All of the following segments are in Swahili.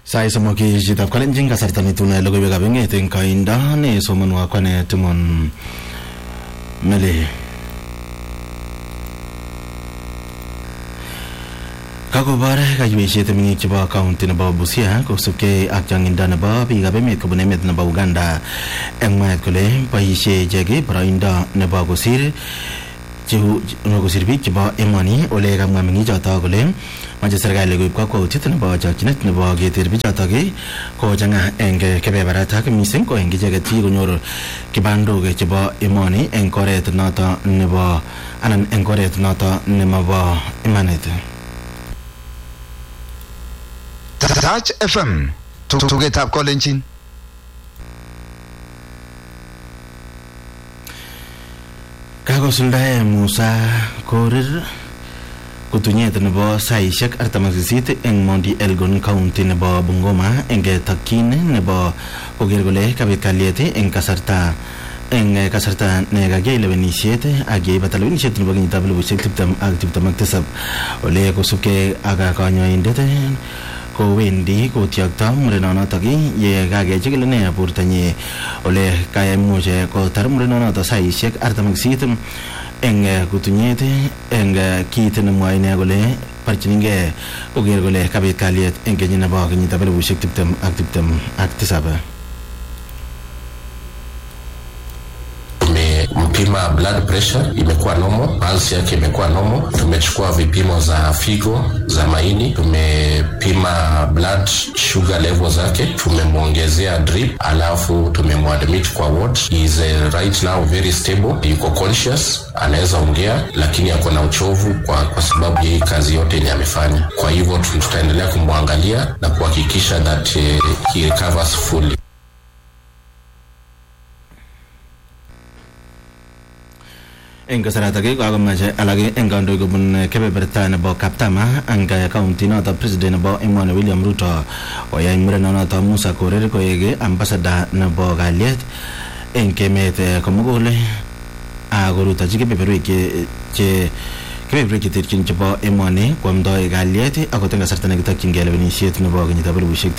Sai samoki jitap kalenjin kasarta nituna logoiwek ab emet eng kainda ne somonwa kwane Timon Mele. Kakobar kayweishet meng'ik chebo county nebo Busia kosubkei ak changinda nebo biikab emet kobun emet nebo Uganda eng mwaet kole boisie ichek boroindo nebo kosir biik chebo emoni ole kamwa meng'ichoto kole mache serikali koib kakwautiet nebo chokchinet nebo keter bichotok ko chang'a eng kebeberatak mising ko eng icheket konyor kibandok chebo emoni eng oret noto nebo anan eng oret noto nemabo imanit. Touch FM tugetab kolenjin. Kakosuldae Musa Korir kutunyet nebo saishek 48 eng Mount Elgon County nebo Bungoma eng takyin nebo koker kole kabit kalyet eng kasarta ne kakiyai lewenisiet ak yeibata lewenisiet nebo kenyitab 2027 ole kosubkei ak kanyoindet kowendi kotyokto murenonotok ye kakechikil ine bortanyi ole kaimuch kotar murenonotok saishek 48 eng kutunyet eng kit nemwoe ine kole barchinigei koker kole kabit kalyet eng kenyit nebo kenyitab 2027. Mpima blood pressure imekuwa normal, pulse yake imekuwa normal. Tumechukua vipimo za figo, za maini, tumepima blood sugar level zake, tumemwongezea drip, alafu tumemwadmit kwa ward. He is right now very stable, yuko conscious, anaweza ongea lakini ako na uchovu kwa sababu hii kazi yote yenye amefanya. Kwa hivyo tutaendelea kumwangalia na kuhakikisha that he recovers fully. Eng kasarata ko akomache alage eng kandoik kobun kebeberta nebo Kaptama ang county noto president nebo emoni William Ruto oyai murenonoto Musa Korir koek ambassador nebo kalyet eng emet komugul akorutochi kebeberwek cheterchin chebo emoni koamdoi kalyet akot eng kasarta nekitokyingei lewenisiet nebo kenyitab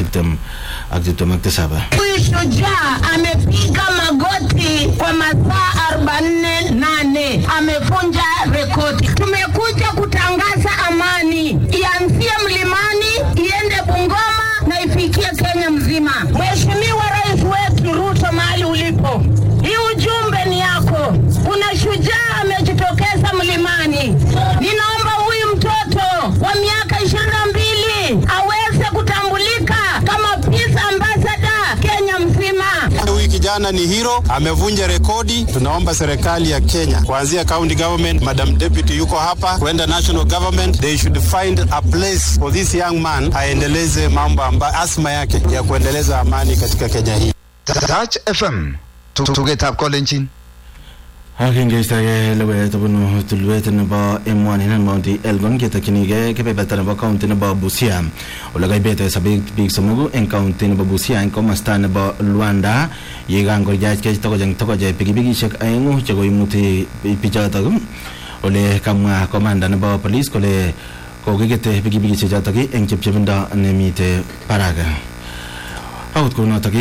2027. Huyu shujaa amepiga magoti kwa masaa 48, amevunja rekodi. Tumekuja kutangaza amani ianzie mlimani iende Bungoma na ifikie Kenya mzima. Mheshimiwa Rais wetu Ruto, mahali ulipo, hii ujumbe ni yako. Kuna shujaa amejitokeza mlimani. Ninaomba huyu mtoto wa miaka 22 aweze kutambulika kama peace ambassador Kenya mzima. Huyu kijana ni hero, amevunja rekodi. Tunaomba serikali ya Kenya kuanzia county government, Madam Deputy yuko hapa, kwenda national government, they should find a place for this young man aendeleze mambo ambayo asma yake ya kuendeleza amani katika Kenya hii. Touch FM tugetab kolenjin. Hakingeistage lewet bunu tulwet nebo emoni nan Mount Elgon ketakinige kebeberta nebo county nebo Busia ole kaibete sabik biik somogu eng county nebo Busia eng komasta nebo Luanda yekangorjach tokoje pikipikishek aengu chekoimuti bichotok ole kamwa komanda nebo police kole kokikete pikipikishek chotok eng chepchepindo nemite Paraga. Akot kunotok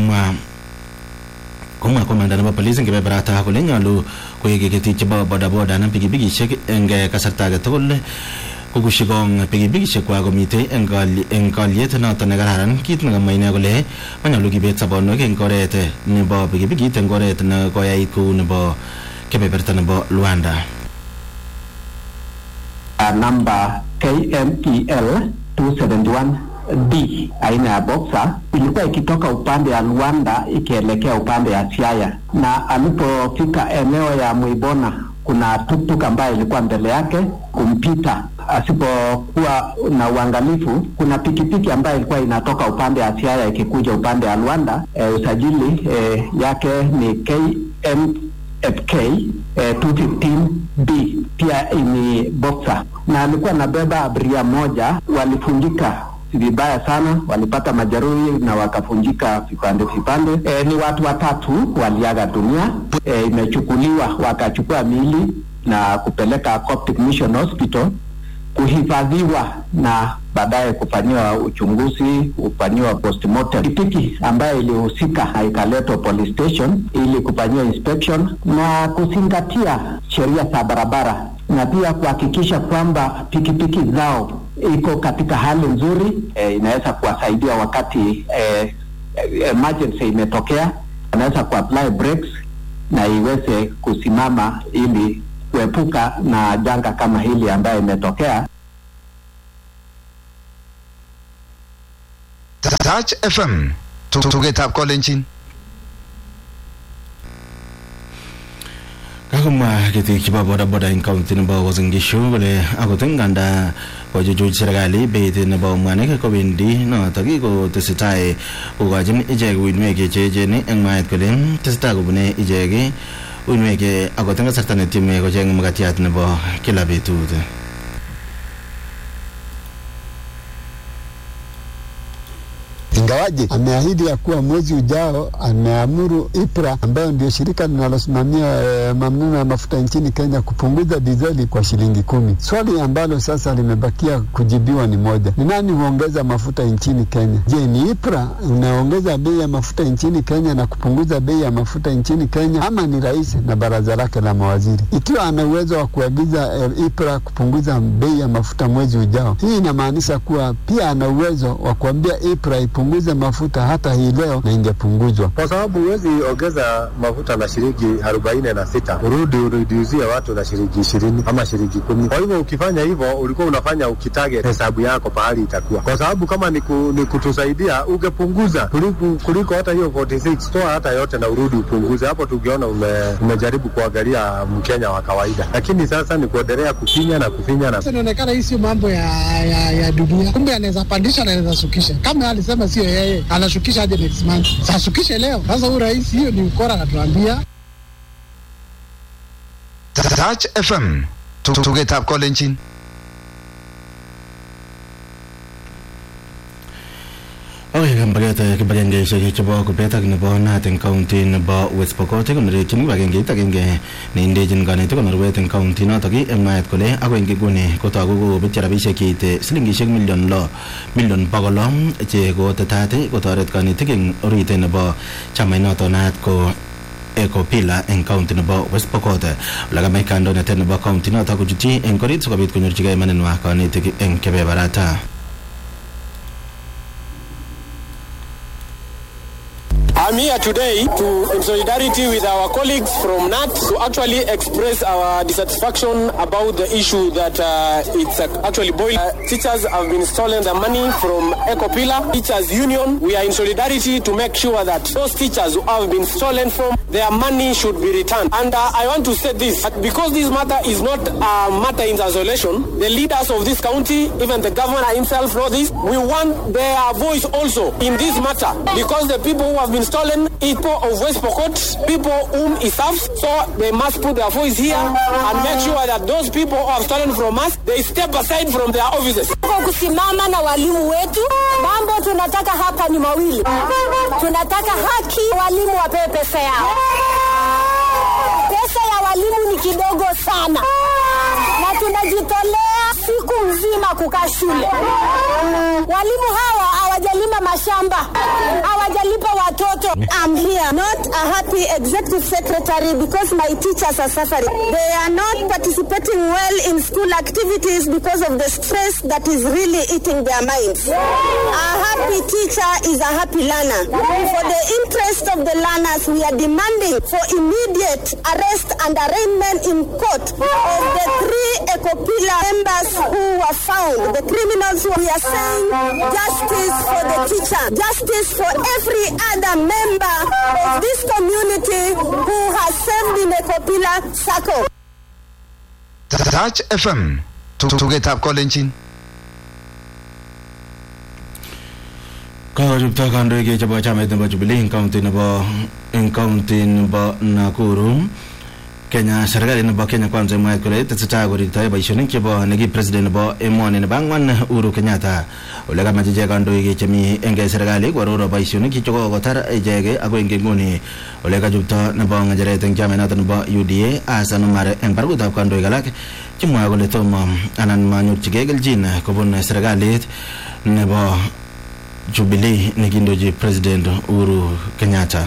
komwa komanda nebo police eng kebeberata kole nyolu koek ketik chebo bodaboda na pikipikishek eng kasarta age tugul kokushikong pikipikishek kwa komite eng kalyet noto nekararan. Kit nekamwa ine kole manyolu kibet sobonwek eng oret nebo pikipikit eng oret nekoyait kou nebo kebeberta nebo Luanda. Namba KMEL 271D aina ya Boxer ilikuwa ikitoka upande ya Luanda ikielekea upande ya Siaya, na alipofika eneo ya Muibona kuna tuktuk ambayo ilikuwa mbele yake kumpita. Asipokuwa na uangalifu, kuna pikipiki ambayo ilikuwa inatoka upande ya Siaya ikikuja upande ya Luanda. Usajili yake ni KMFK 215B, pia ni Boxer, na alikuwa nabeba abiria moja. Walifungika vibaya sana, walipata majeruhi na wakafunjika vipande. Ni watu watatu waliaga dunia. Imechukuliwa, wakachukua miili na kupeleka Coptic Mission Hospital kuhifadhiwa, na baadaye kufanyiwa uchunguzi, kufanyiwa postmortem. Pikipiki ambayo ilihusika haikaletwa police station ili kufanyiwa inspection na kuzingatia sheria za barabara, na pia kuhakikisha kwamba pikipiki zao iko katika hali nzuri, inaweza kuwasaidia wakati emergency imetokea, anaweza kuapply brakes na iweze kusimama ili kuepuka na janga kama hili ambayo imetokea. Touch FM tugetap kolenjin. Kaguma kiti kiba boda in county nebo Uasin Gishu kole akotenganda kojujuj serikali beit nebo mwanik ko bendi no taki ko tesetai kokachin ichek uinwek cheechen eng mwaet kole tesetai kobune ichek uinwek akot eng kasarta netieme kocheng makatiat nebo kila betut. Ingawaje ameahidi ya kuwa mwezi ujao ameamuru IPRA ambayo ndio shirika linalosimamia mamnuno ya mafuta nchini Kenya kupunguza dizeli kwa shilingi 10. Swali ambalo sasa limebakia kujibiwa ni moja. Ni nani huongeza mafuta nchini Kenya? Je, ni IPRA unaongeza bei ya mafuta nchini Kenya na kupunguza bei ya mafuta nchini Kenya, ama ni rais na baraza lake la mawaziri? Ikiwa ana uwezo wa kuagiza IPRA kupunguza bei ya mafuta mwezi ujao, hii inamaanisha kuwa pia ana uwezo wa kuambia IPRA punguza mafuta hata hii leo na ingepunguzwa. Kwa sababu huwezi ongeza mafuta na shilingi 46 urudiuzie watu na shilingi 20 ama shilingi 10. Kwa hivyo ukifanya hivyo ulikuwa unafanya ukitage hesabu yako pahali itakuwa. Kwa sababu kama ni kutusaidia ungepunguza kuliko hata hiyo 46, toa hata yote na urudi upunguze. Hapo tungeona umejaribu kuangalia Mkenya wa kawaida. Lakini sasa ni kuendelea kufinya na kufinya na. Inaonekana hii si mambo ya dunia. Kumbe anaweza pandisha na anaweza shukisha. Kama alisema sio yeye, anashukisha hadi next month. Sasa shukishe leo. Sasa huyu rais hiyo ni ukora anatuambia. Touch FM tugetap kolenjin. Okay, kibagenge shaki chabo kubeta nebo natin county nebo West Pokot kunere kin kibagenge tagenge ne indejin ganito kunere ten county no tagi emait kole ako ingigune kotagu ko bitya rabishek kite silingishek million pagolom che ko tatate ko toret kanitik eng orite nebo chamai noto nat ko Ecopila en county nebo West Pokot. Laga mai kando na ten nebo county no tagu juti en korit so kabit kunyorchigei manenwa kanitik eng kebebarata. I'm here today in solidarity with our colleagues from NAT to actually express our dissatisfaction about the issue that it's actually boiling. Teachers have been stolen the money from Ecopila. Teachers Union, we are in solidarity to make sure that those teachers who have been stolen from, their money should be returned. And I want to say this, that because this matter is not a matter in isolation, the leaders of this county, even the governor himself know this, we want their voice also in this matter, because the people who have been stolen, people of West Pokot, people whom he serves, so they must put their voice here and make sure that those people who have stolen from us, they step aside from their offices. Kusimama na walimu wetu, mambo tunataka hapa ni mawili. Tunataka haki, walimu wapewe pesa yao. Pesa ya walimu ni kidogo sana, na tunajitolea siku mzima kukaa shule. Walimu hawa hawajalima mashamba, hawajalipa watoto. I'm here not a happy executive secretary because my teachers are suffering. They are not participating well in school activities because of the stress that is really eating their minds. A happy teacher is a happy learner. For the interest of the learners, we are demanding for immediate arrest and arraignment in court of the 3 Ecopila members who were found, the criminals. We are saying justice for the teacher, justice for every other member of this community who has served in Ecopila circle. Touch FM tugetap kolenjin. Kajupta kandoik chebo chamait nebo Jubilee en county nebo Nakuru Kenya serikali nebo Kenya Kwanza imwae kole tesetai korirtoi boisionik chebo neki president nebo emoni nebo ang'wan Uhuru Kenyatta ole kamache ichek kandoik chemi eng serikali kwaror boisionik chekokotar ichek ako eng nguni ole kachupto nebo ng'echeret eng chamait noto nebo UDA Hassan Omar eng barakutab kandoik alak chemwae kole tomo anan manyorchigei kelchin kobun serikalit nebo Jubilee nekindochi President Uhuru Kenyatta.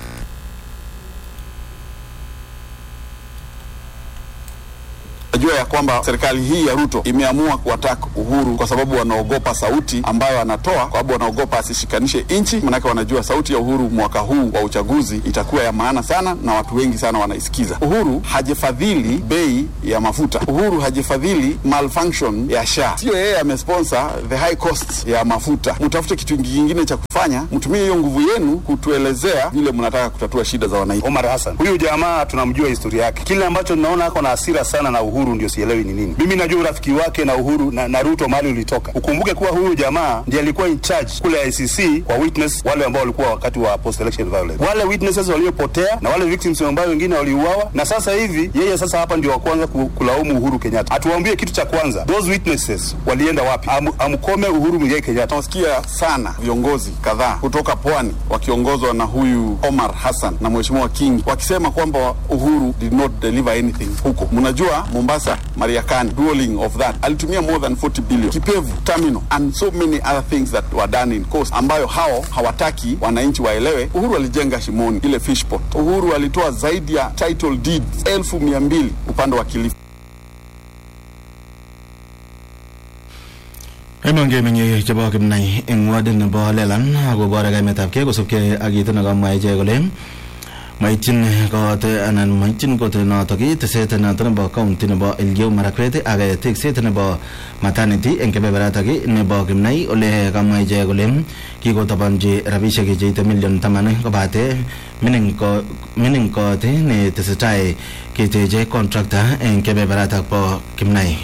Najua ya kwamba serikali hii ya Ruto imeamua kuwataka Uhuru kwa sababu wanaogopa sauti ambayo anatoa, kwa sababu wanaogopa asishikanishe inchi, manake wanajua sauti ya Uhuru mwaka huu wa uchaguzi itakuwa ya maana sana na watu wengi sana wanaisikiza. Uhuru hajifadhili bei ya mafuta. Uhuru hajifadhili malfunction ya SHA. Sio yeye amesponsor the high cost ya mafuta. Mtafute kitu kingine cha kufanya, mtumie hiyo nguvu yenu kutuelezea vile mnataka kutatua shida za wananchi. Omar Hassan, huyu jamaa tunamjua historia yake. Kile ambacho tunaona ako na hasira sana na Uhuru ndio sielewi ni nini. Mimi najua urafiki wake na Uhuru na Ruto mahali ulitoka. Ukumbuke kuwa huyu jamaa ndiye alikuwa in charge kule ICC kwa witness wale ambao walikuwa wakati wa post election violence. Wale witnesses waliopotea na wale victims ambao wengine waliuawa, na sasa hivi yeye sasa hapa ndio wa kwanza kulaumu Uhuru Kenyatta. Atuambie kitu cha kwanza, those witnesses walienda wapi? Amkome Uhuru Muigai Kenyatta. Tunasikia sana viongozi kadhaa kutoka pwani wakiongozwa na huyu Omar Hassan na Mheshimiwa King wakisema kwamba Uhuru did not deliver anything huko. Mnajua Mombasa, Mariakani, dueling of that, alitumia more than 40 billion. Kipevu, terminal, and so many other things that were done in coast, ambayo hao hawataki wananchi waelewe. Uhuru alijenga Shimoni, ile fish port. Uhuru alitoa zaidi ya title deeds 1,200 upande wa Kilifi. Emonge menye chebo kimnai eng ward nebo Lelan akobore kaimetabkei kosubkei ak kit nekamwa ichek kole maityin kot anan maityin kot notok teset noto nebo county nebo Elgeyo Marakwet ak tekset nebo maternity eng kebeberatak nebo kimnai ole kamwa ichek kole kikotabanji rabisiek cheite million 10 kobate mining kot ne tesetai keteche contractor eng kebeberatak bo kimnai.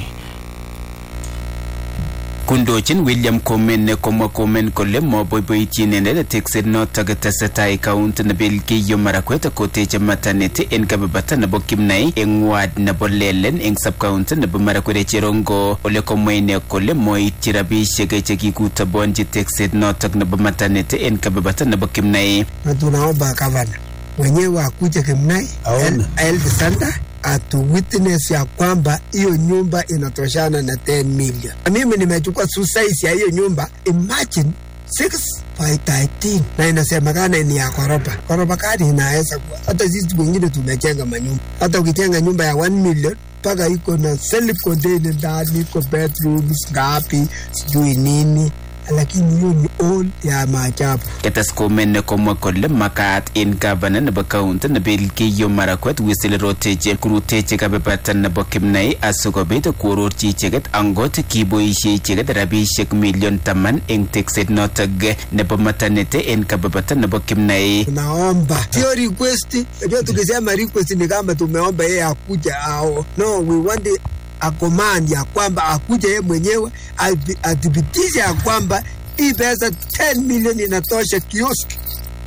Kundochin William Komen ne komwa Komen kole moboiboityin inendet tekset notok tesetai county nebo Elgeyo Marakwet koteche maternity en kebebata nebo Kimnai eng ward nebo Lelen eng sub-county nebo Marakwet Cherongo ole komwa ine kole moityi rabisiek chekikutabonji tekset notok nebo maternity en kebebata nebo Kimnai. Na tunaomba gavana mwenyewe akuje Kimnai Health Center atu witness ya kwamba hiyo nyumba inatoshana na 10 million. Mimi nimechukua size ya hiyo nyumba, imagine 6 by 13 na inasemekana ni ya koroba. Koroba kadi inaweza kuwa hata sisi wengine tumejenga manyumba. Hata ukijenga nyumba ya 1 million paka iko na self contained ndani, iko bedrooms ngapi sijui nini, lakini hiyo ni all ya maajabu. Ketes Komen ne komwa kole makat en gavana nebo county nebo Elgeyo Marakwet Wisile Roteche kuruteche kebebata nebo Kimnai asikobit koororchi icheket angot kiboisie icheket rabisiek million 10 eng tekset notok nebo maternity en kebebata nebo Kimnai. Naomba sio request, ndio tukisema request ni kama tumeomba yeye akuja ao. No, we want a command ya kwamba akuje yeye mwenyewe athibitishe ya kwamba hii pesa 10 million inatosha kioski.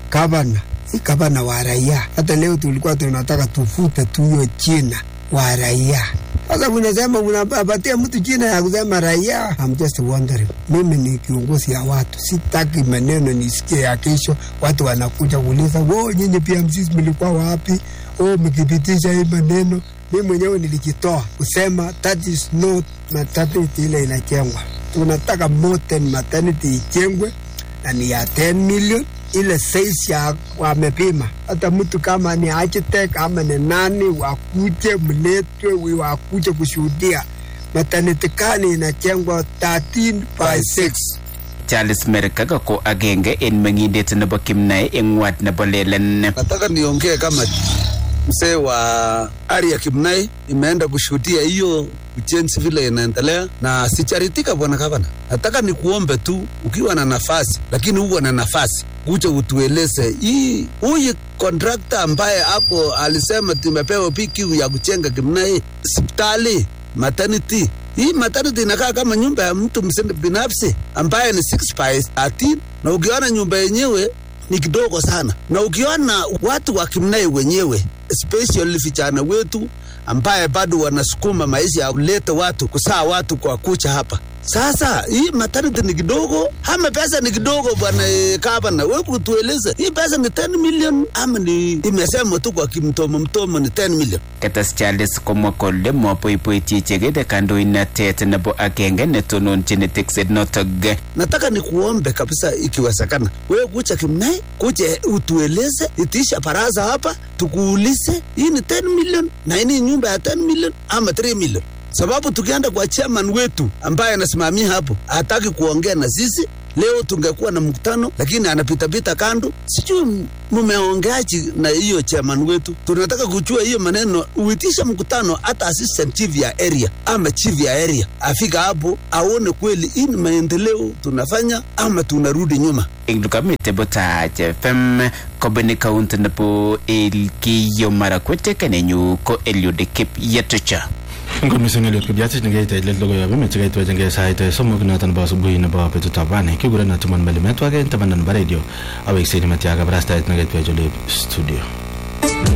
Gavana wa raia. Hata leo tulikuwa tunataka tufute tu hiyo jina wa raia. Sasa unasema unapatia mtu jina ya kusema raia. I'm just wondering. Mimi ni kiongozi ya watu. Sitaki maneno nisikie ya kesho watu wanakuja kuuliza, "Wao nyinyi PMCs mlikuwa wapi? Mkithibitisha hii maneno." Mimi mwenyewe nilijitoa kusema that is not maternity ile inajengwa. Tunataka modern maternity ijengwe na ni ya 10 million ile size ya wamepima. Hata mtu kama ni architect ama ni nani wakuje mletwe wakuje kushuhudia maternity kani inajengwa 13 by 6. Charles Merkaga ko agenge en mengindet nebo Kimnai en ward nebo Lelen. Nataka niongee kama mzee wa area Kimnai imeenda kushuhudia hiyo ujenzi vile inaendelea na sicharitika bwana gavana. Nataka nikuombe tu ukiwa na nafasi, lakini uwe na nafasi uje utueleze hii huyu contractor ambaye ako alisema tumepewa PQ ya kujenga Kimnai hospitali maternity. Hii maternity inakaa kama nyumba ya mtu binafsi ambaye ni 6 by 13 na ukiona nyumba yenyewe ni kidogo sana. Na ukiona watu wa Kimnai wenyewe, especially vijana wetu ambaye bado wanasukuma maisha ya kuleta watu, kusaa watu kwa kucha hapa. Sasa hii maternity ni kidogo ama pesa ni kidogo bwana Gavana? Wewe kutueleza hii pesa ni 10 million ama ni imesema tu kwa kimtomo ni 10 million? Katas Charles komwa kole mopoipoitie chegede kandoinatet nebo agenge netonon genetics notok. Nataka nikuombe kabisa, ikiwezekana wewe kucha Kimnai, kucha utueleze, itisha baraza hapa tukuulize hii ni 10 million na hii nyumba ya 10 million ama 3 million. Sababu tukienda kwa chairman wetu ambaye anasimamia hapo hataki kuongea na sisi, leo tungekuwa na mkutano lakini anapita kando. Sijui mumeongeaje na hiyo chairman wetu. Tunataka kujua hiyo maneno, uitisha mkutano hata assistant chief ya area ama chief ya area afika hapo aone kweli hii ni maendeleo tunafanya ama tunarudi nyuma. Inglukamite bota FM Kobeni County nebo Elgeyo Marakwet kanenyu ko Eliud Kip Yatucha. Ngom mising Eliud Kip Yatucha ngeit ile logo ya bime chigait wajenge site somok natan ba subuhi na ba petu tabane kigura na tuman bali metwa ke tabandan ba radio awek sini matiaga brasta ngeit wajole studio.